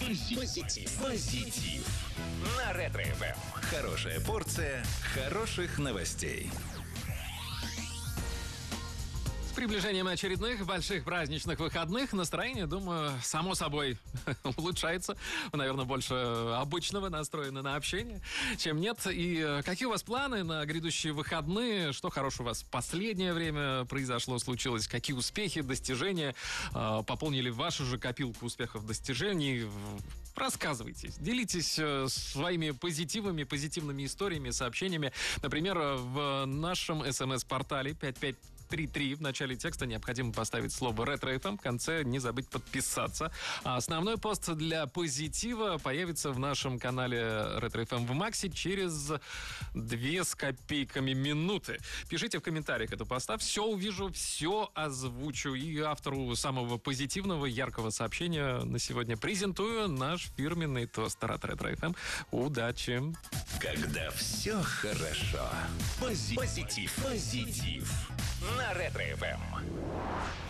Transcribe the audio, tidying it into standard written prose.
Позитив. На Ретро-ФМ. Хорошая порция хороших новостей. С приближением очередных больших праздничных выходных настроение, думаю, само собой улучшается. Вы, наверное, больше обычного настроены на общение, чем нет. И какие у вас планы на грядущие выходные? Что хорошего у вас в последнее время произошло, случилось? Какие успехи, достижения? Пополнили вашу же копилку успехов, достижений? Рассказывайте, делитесь своими позитивными историями, сообщениями. Например, в нашем СМС-портале 5533 в начале текста необходимо поставить слово «Ретро-ФМ», в конце не забыть подписаться. А основной пост для позитива появится в нашем канале «Ретро-ФМ» в Максе через 2 с копейками минуты. Пишите в комментариях эту поста, все увижу, все озвучу. И автору самого позитивного, яркого сообщения на сегодня презентую наш фирменный тостер от Ретро-ФМ. Удачи! Когда все хорошо. Позитив. На Ретро-ФМ.